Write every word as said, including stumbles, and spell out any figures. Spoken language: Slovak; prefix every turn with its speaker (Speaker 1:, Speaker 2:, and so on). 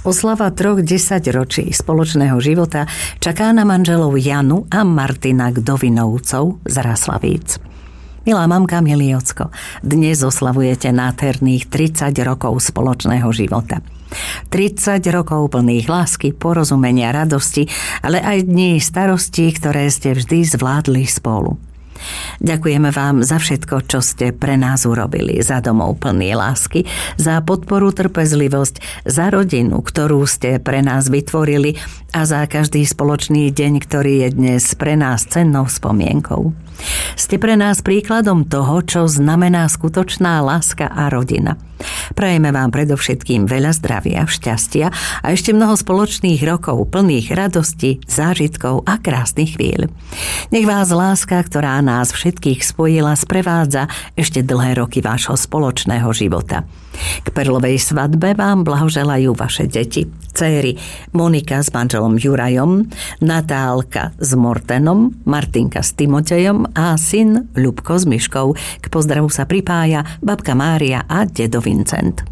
Speaker 1: Oslava troch desaťročí spoločného života čaká na manželov Janu a Martina Gdovinovcov z Raslavíc. Milá mamka, milý ocko, dnes oslavujete nádherných tridsať rokov spoločného života. tridsať rokov plných lásky, porozumenia, radosti, ale aj dní starostí, ktoré ste vždy zvládli spolu. Ďakujeme vám za všetko, čo ste pre nás urobili, za domov plný lásky, za podporu, trpezlivosť, za rodinu, ktorú ste pre nás vytvorili a za každý spoločný deň, ktorý je dnes pre nás cennou spomienkou. Ste pre nás príkladom toho, čo znamená skutočná láska a rodina. Prajeme vám predovšetkým veľa zdravia, šťastia a ešte mnoho spoločných rokov plných radosti, zážitkov a krásnych chvíľ. Nech vás láska, ktorá nás všetkých spojila, sprevádza ešte dlhé roky vášho spoločného života. K perlovej svadbe vám blahoželajú vaše deti, dcéry Monika s manželom Jurajom, Natálka s Mortenom, Martinka s Timotejom a syn Ľubko s Myškou. K pozdravu sa pripája babka Mária a dedo Vincent.